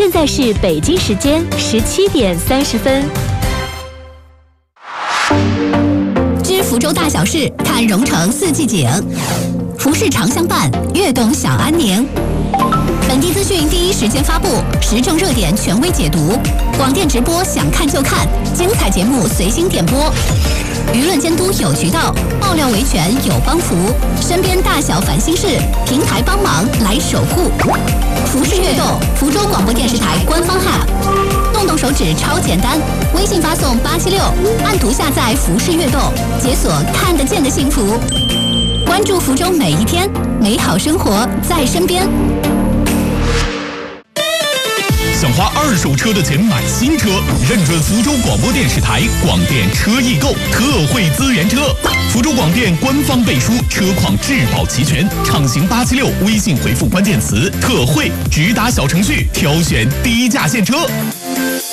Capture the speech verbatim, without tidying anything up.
现在是北京时间十七点三十分。 知福州大小事，看蓉城四季景。服饰常相伴，悦动享安宁。本地资讯第一时间发布，时政热点权威解读，广电直播想看就看，精彩节目随心点播。舆论监督有渠道，爆料维权有帮扶，身边大小烦心事，平台帮忙来守护。服饰悦动，福州广播电视台官方 App， 动动手指超简单，微信发送八七六，按图下载服饰悦动，解锁看得见的幸福。关注福州每一天，美好生活在身边。 想花二手车的钱买新车，认准福州广播电视台广电车易购特惠资源车。福州广电官方背书，车况质保齐全，畅行八七六，微信回复关键词特惠，直达小程序挑选低价现车。